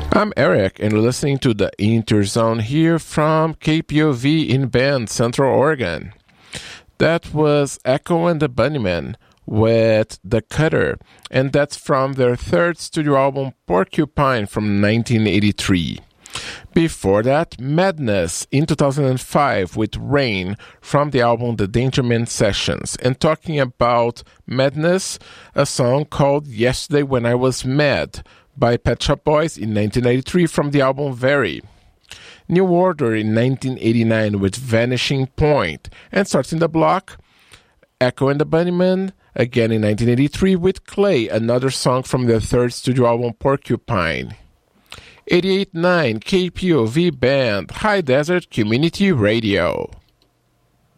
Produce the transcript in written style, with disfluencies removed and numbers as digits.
I'm Eric, and you're listening to the Interzone here from KPOV in Bend, Central Oregon. That was Echo and the Bunnymen with The Cutter, and that's from their third studio album, Porcupine, from 1983. Before that, Madness in 2005 with Rain from the album The Dangerman Sessions. And talking about Madness, a song called Yesterday When I Was Mad by Pet Shop Boys in 1993 from the album Very. New Order in 1989 with Vanishing Point. And starting the block, Echo and the Bunnymen again in 1983 with Clay, another song from their third studio album Porcupine. 88.9 KPOV Band, High Desert Community Radio.